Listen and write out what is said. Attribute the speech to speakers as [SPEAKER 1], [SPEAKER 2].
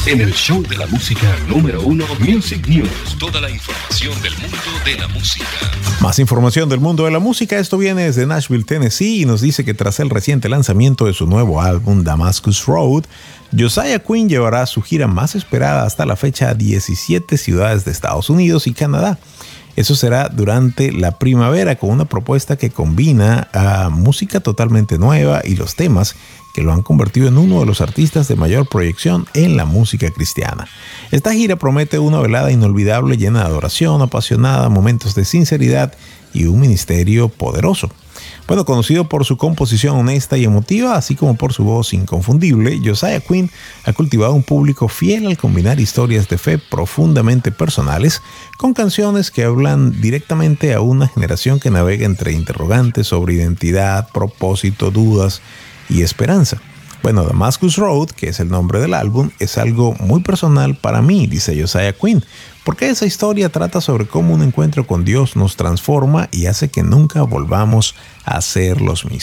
[SPEAKER 1] en el show de la música número 1, Music News. Toda la información del mundo de la música.
[SPEAKER 2] Más información del mundo de la música. Esto viene desde Nashville, Tennessee, y nos dice que tras el reciente lanzamiento de su nuevo álbum Damascus Road, Josiah Quinn llevará su gira más esperada hasta la fecha a 17 ciudades de Estados Unidos y Canadá. Eso será durante la primavera, con una propuesta que combina a música totalmente nueva y los temas que lo han convertido en uno de los artistas de mayor proyección en la música cristiana. Esta gira promete una velada inolvidable llena de adoración apasionada, momentos de sinceridad y un ministerio poderoso. Bueno, conocido por su composición honesta y emotiva, así como por su voz inconfundible, Josiah Quinn ha cultivado un público fiel al combinar historias de fe profundamente personales con canciones que hablan directamente a una generación que navega entre interrogantes sobre identidad, propósito, dudas y esperanza. Bueno, Damascus Road, que es el nombre del álbum, es algo muy personal para mí, dice Josiah Quinn, porque esa historia trata sobre cómo un encuentro con Dios nos transforma y hace que nunca volvamos a ser los mismos.